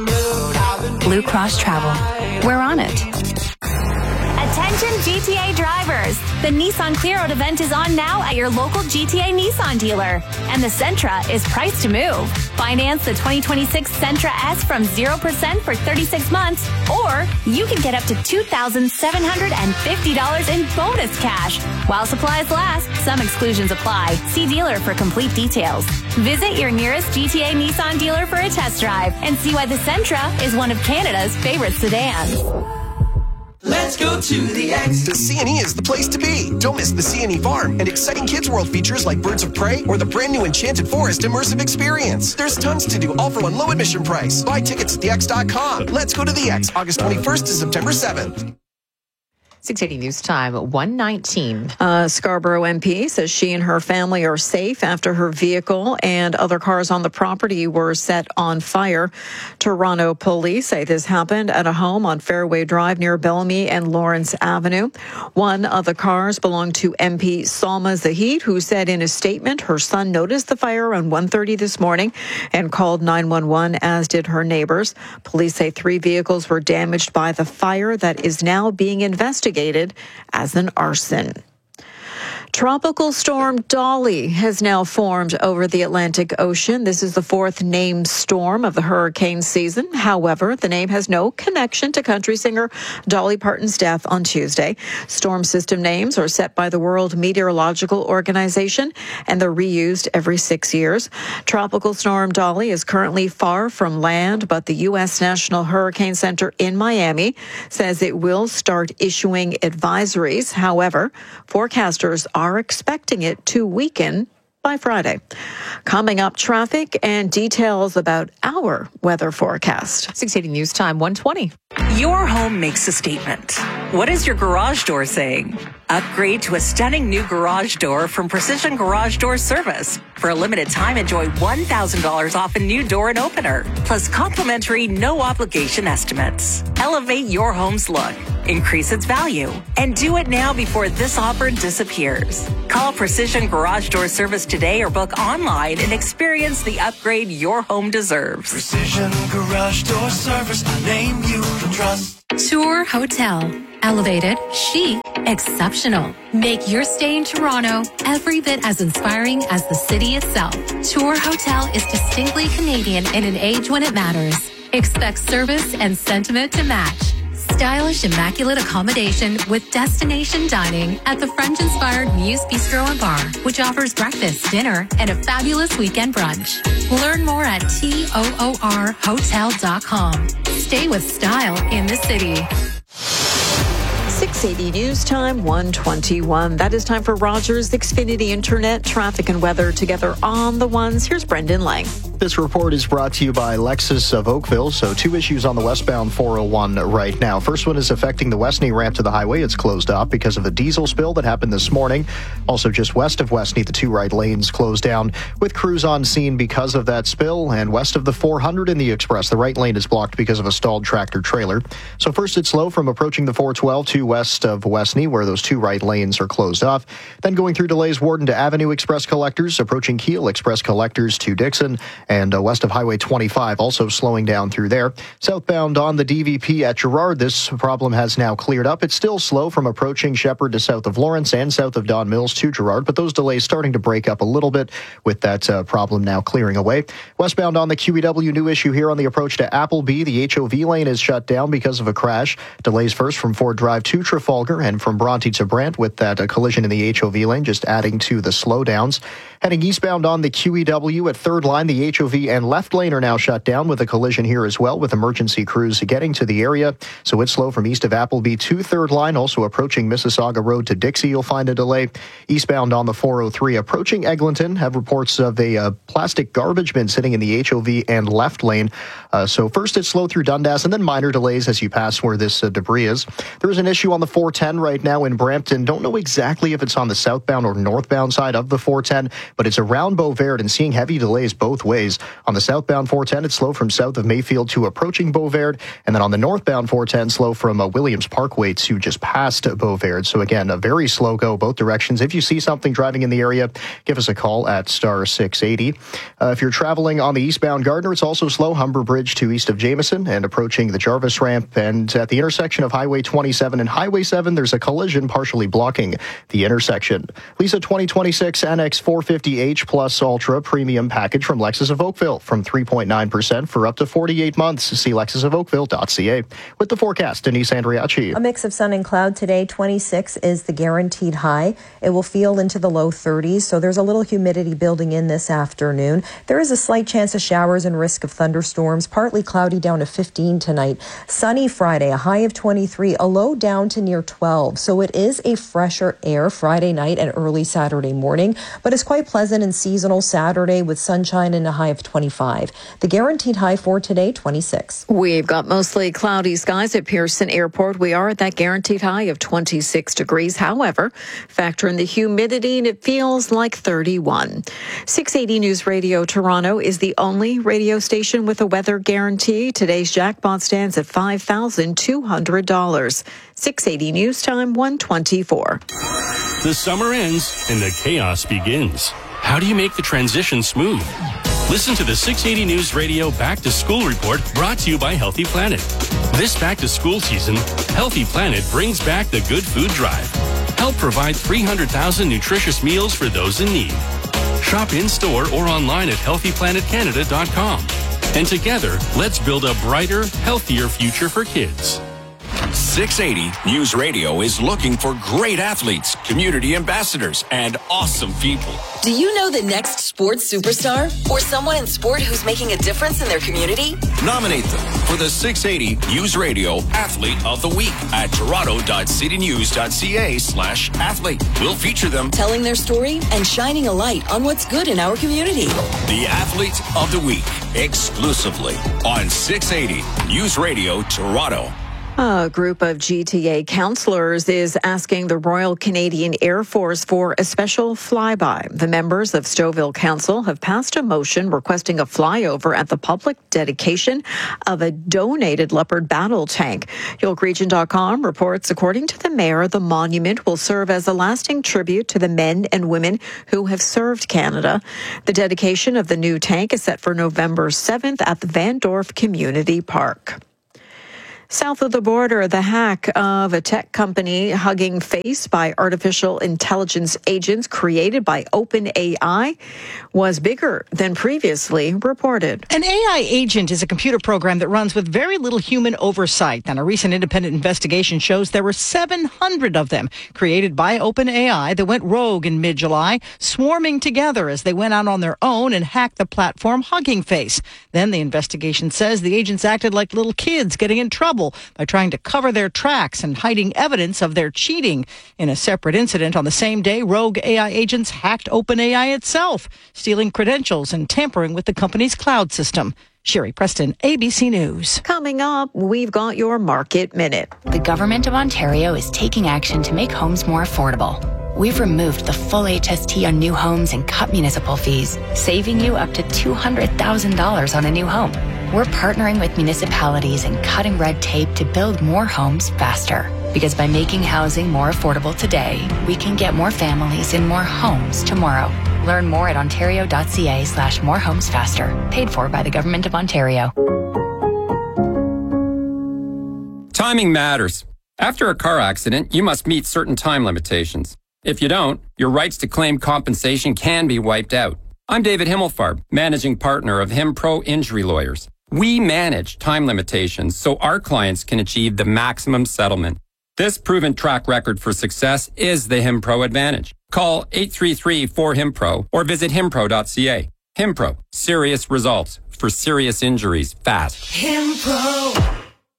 Blue Cross Travel. We're on it. Attention G T A drivers! The Nissan Clear Out event is on now at your local G T A Nissan dealer. And the Sentra is priced to move. Finance the twenty twenty-six Sentra S from zero percent for thirty-six months, or you can get up to two thousand seven hundred fifty dollars in bonus cash. While supplies last, some exclusions apply. See dealer for complete details. Visit your nearest G T A Nissan dealer for a test drive and see why the Sentra is one of Canada's favorite sedans. Let's go to the X. The C and E is the place to be. Don't miss the C and E Farm and exciting Kids World features like Birds of Prey or the brand new Enchanted Forest immersive experience. There's tons to do, all for one low admission price. Buy tickets at the x dot com. Let's go to the X, August twenty-first to September seventh. six eighty News Time, one nineteen. Uh, Scarborough M P says she and her family are safe after her vehicle and other cars on the property were set on fire. Toronto police say this happened at a home on Fairway Drive near Bellamy and Lawrence Avenue. One of the cars belonged to M P Salma Zahid, who said in a statement her son noticed the fire around one thirty this morning and called nine one one, as did her neighbors. Police say three vehicles were damaged by the fire that is now being investigated as an arson. Tropical storm Dolly has now formed over the Atlantic Ocean. This is the fourth named storm of the hurricane season. However, the name has no connection to country singer Dolly Parton's death on Tuesday. Storm system names are set by the World Meteorological Organization, and they're reused every six years. Tropical storm Dolly is currently far from land, but the U S National Hurricane Center in Miami says it will start issuing advisories. However, forecasters are expecting it to weaken by Friday. Coming up, traffic and details about our weather forecast. six eighty News Time, one twenty. Your home makes a statement. What is your garage door saying? Upgrade to a stunning new garage door from Precision Garage Door Service. For a limited time, enjoy one thousand dollars off a new door and opener, plus complimentary no-obligation estimates. Elevate your home's look, increase its value, and do it now before this offer disappears. Call Precision Garage Door Service today or book online and experience the upgrade your home deserves. Precision Garage Door Service, a name you can trust. Tour Hotel. Elevated, chic, exceptional. Make your stay in Toronto every bit as inspiring as the city itself. Tour Hotel is distinctly Canadian in an age when it matters. Expect service and sentiment to match. Stylish, immaculate accommodation with destination dining at the French-inspired Muse Bistro and Bar, which offers breakfast, dinner, and a fabulous weekend brunch. Learn more at toor hotel dot com. Stay with style in the city. six eighty News Time, one twenty-one. That is time for Rogers Xfinity Internet, traffic and weather together on the ones. Here's Brendan Lang. This report is brought to you by Lexus of Oakville. So two issues on the westbound four oh one right now. First one is affecting the Westney ramp to the highway. It's closed off because of a diesel spill that happened this morning. Also just west of Westney, the two right lanes closed down with crews on scene because of that spill. And west of the four hundred in the express, the right lane is blocked because of a stalled tractor trailer. So first it's slow from approaching the four twelve to west of Westney, where those two right lanes are closed off. Then going through delays, Warden to Avenue Express collectors, approaching Keel Express collectors to Dixon, and uh, west of Highway twenty-five, also slowing down through there. Southbound on the D V P at Girard, this problem has now cleared up. It's still slow from approaching Shepherd to south of Lawrence and south of Don Mills to Girard, but those delays starting to break up a little bit with that uh, problem now clearing away. Westbound on the Q E W, new issue here on the approach to Appleby. The H O V lane is shut down because of a crash. Delays first from Ford Drive to Trafalgar and from Bronte to Brant with that uh, collision in the H O V lane, just adding to the slowdowns. Heading eastbound on the Q E W at Third Line, the H O V and left lane are now shut down with a collision here as well, with emergency crews getting to the area. So it's slow from east of Appleby to Third Line. Also approaching Mississauga Road to Dixie, you'll find a delay. Eastbound on the four oh three, approaching Eglinton, have reports of a uh, plastic garbage bin sitting in the H O V and left lane. Uh, so first it's slow through Dundas and then minor delays as you pass where this uh, debris is. There is an issue on the four ten right now in Brampton. Don't know exactly if it's on the southbound or northbound side of the four ten, but it's around Beauvert and seeing heavy delays both ways. On the southbound four ten, it's slow from south of Mayfield to approaching Beauvert, and then on the northbound four ten, slow from uh, Williams Parkway to just past Beauvert. So again, a very slow go both directions. If you see something driving in the area, give us a call at star six eighty. Uh, if you're traveling on the eastbound Gardner, it's also slow. Humber Bridge to east of Jameson and approaching the Jarvis ramp, and at the intersection of Highway twenty-seven and Highway seven, there's a collision partially blocking the intersection. Lisa twenty twenty-six N X four fifty H Plus Ultra Premium Package from Lexus of Oakville from three point nine percent for up to forty-eight months. See lexus of oakville dot c a. With the forecast, Denise Andriachi. A mix of sun and cloud today. twenty-six is the guaranteed high. It will feel into the low thirties, so there's a little humidity building in this afternoon. There is a slight chance of showers and risk of thunderstorms. Partly cloudy down to fifteen tonight. Sunny Friday, a high of twenty-three, a low down to near twelve. So it is a fresher air Friday night and early Saturday morning, but it's quite pleasant and seasonal Saturday with sunshine and a high of twenty-five. The guaranteed high for today, twenty-six. We've got mostly cloudy skies at Pearson Airport. We are at that guaranteed high of twenty-six degrees. However, factor in the humidity and it feels like thirty-one. six eighty News Radio Toronto is the only radio station with a weather guarantee. Today's jackpot stands at five thousand two hundred dollars. six eighty News Time, one twenty-four. The summer ends and the chaos begins. How do you make the transition smooth? Listen to the six eighty News Radio Back to School Report brought to you by Healthy Planet. This back to school season, Healthy Planet brings back the Good Food Drive. help provide three hundred thousand nutritious meals for those in need. Shop in-store or online at healthy planet canada dot com. And together, let's build a brighter, healthier future for kids. six eighty News Radio is looking for great athletes, community ambassadors, and awesome people. Do you know the next sports superstar? Or someone in sport who's making a difference in their community? Nominate them for the six eighty News Radio Athlete of the Week at toronto.citynews.ca slash athlete. We'll feature them telling their story and shining a light on what's good in our community. The Athlete of the Week, exclusively on six eighty News Radio Toronto. A group of G T A councillors is asking the Royal Canadian Air Force for a special flyby. The members of Stouffville Council have passed a motion requesting a flyover at the public dedication of a donated Leopard battle tank. York Region dot com reports, according to the mayor, the monument will serve as a lasting tribute to the men and women who have served Canada. The dedication of the new tank is set for November seventh at the Van Dorf Community Park. South of the border, the hack of a tech company Hugging Face by artificial intelligence agents created by OpenAI was bigger than previously reported. An A I agent is a computer program that runs with very little human oversight. And a recent independent investigation shows there were seven hundred of them created by OpenAI that went rogue in mid-July, swarming together as they went out on their own and hacked the platform Hugging Face. Then the investigation says the agents acted like little kids getting in trouble by trying to cover their tracks and hiding evidence of their cheating. In a separate incident on the same day, rogue A I agents hacked OpenAI itself, stealing credentials and tampering with the company's cloud system. Sherry Preston, A B C News. Coming up, we've got your Market Minute. The Government of Ontario is taking action to make homes more affordable. We've removed the full H S T on new homes and cut municipal fees, saving you up to two hundred thousand dollars on a new home. We're partnering with municipalities and cutting red tape to build more homes faster. Because by making housing more affordable today, we can get more families in more homes tomorrow. Learn more at ontario.ca slash more homes faster. Paid for by the Government of Ontario. Timing matters. After a car accident, you must meet certain time limitations. If you don't, your rights to claim compensation can be wiped out. I'm David Himmelfarb, managing partner of HimPro Injury Lawyers. We manage time limitations so our clients can achieve the maximum settlement. This proven track record for success is the HimPro advantage. Call eight three three, four, H I M P R O or visit himpro dot c a. HimPro, serious results for serious injuries fast. HimPro.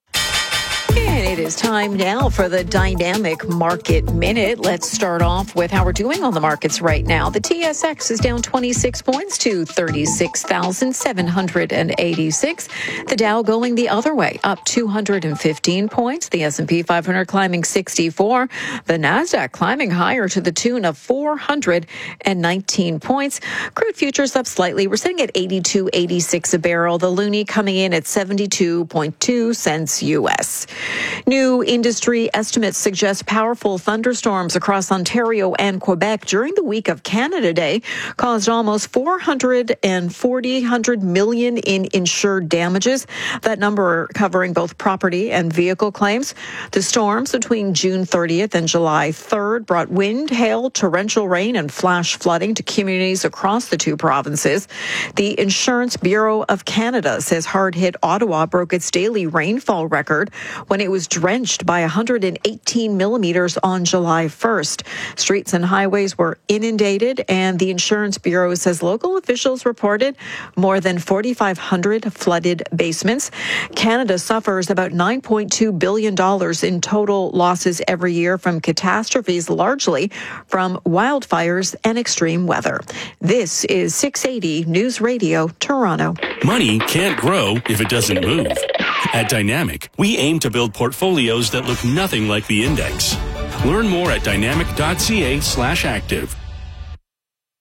And it is time now for the Dynamic Market Minute. Let's start off with how we're doing on the markets right now. The T S X is down twenty-six points to thirty-six thousand seven hundred eighty-six. The Dow going the other way, up two hundred fifteen points. The S and P five hundred climbing sixty-four. The Nasdaq climbing higher to the tune of four hundred nineteen points. Crude futures up slightly. We're sitting at eighty-two eighty-six a barrel. The Loonie coming in at seventy-two point two cents U S. New industry estimates suggest powerful thunderstorms across Ontario and Quebec during the week of Canada Day caused almost four hundred forty million in insured damages. That number covering both property and vehicle claims. The storms between June thirtieth and July third brought wind, hail, torrential rain, and flash flooding to communities across the two provinces. The Insurance Bureau of Canada says hard-hit Ottawa broke its daily rainfall record when it was drenched by one hundred eighteen millimeters on July first. Streets and highways were inundated, and the Insurance Bureau says local officials reported more than forty-five hundred flooded basements. Canada suffers about nine point two billion dollars in total losses every year from catastrophes, largely from wildfires and extreme weather. This is six eighty News Radio, Toronto. Money can't grow if it doesn't move. At Dynamic, we aim to build portfolios that look nothing like the index. Learn more at dynamic.ca slash active.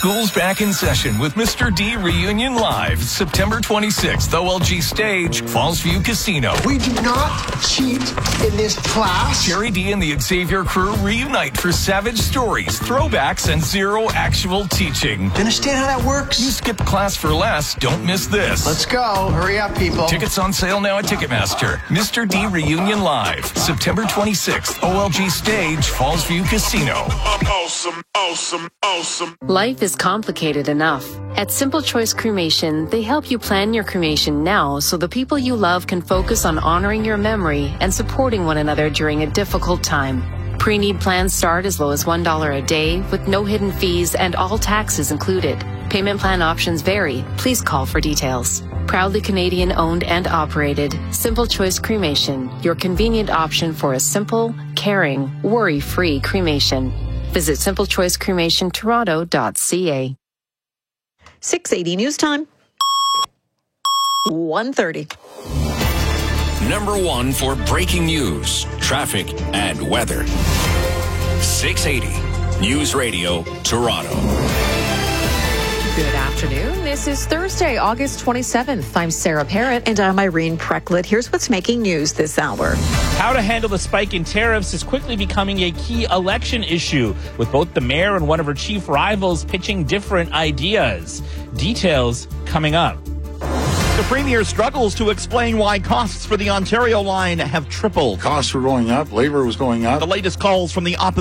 School's back in session with Mister D Reunion Live, September twenty-sixth, O L G Stage, Fallsview Casino. We do not cheat in this class. Jerry D and the Xavier crew reunite for savage stories, throwbacks, and zero actual teaching. Understand how that works? You skipped class for less. Don't miss this. Let's go. Hurry up, people. Tickets on sale now at Ticketmaster. Mister D Reunion Live, September twenty-sixth, O L G Stage, Fallsview Casino. Awesome, awesome, awesome. Life is complicated enough. At Simple Choice Cremation, they help you plan your cremation now so the people you love can focus on honoring your memory and supporting one another during a difficult time. Pre-need plans start as low as one dollar a day with no hidden fees and all taxes included. Payment plan options vary. Please call for details. Proudly Canadian owned and operated, Simple Choice Cremation, your convenient option for a simple, caring, worry-free cremation. Visit simple choice cremation toronto dot c a. six eighty News Time. one thirty. Number one for breaking news, traffic, and weather. six eighty News Radio, Toronto. Good afternoon. This is Thursday, August twenty-seventh. I'm Sarah Parrott. And I'm Irene Precklett. Here's what's making news this hour. How to handle the spike in tariffs is quickly becoming a key election issue, with both the mayor and one of her chief rivals pitching different ideas. Details coming up. The Premier struggles to explain why costs for the Ontario line have tripled. Costs were going up, labor was going up. The latest calls from the opposition.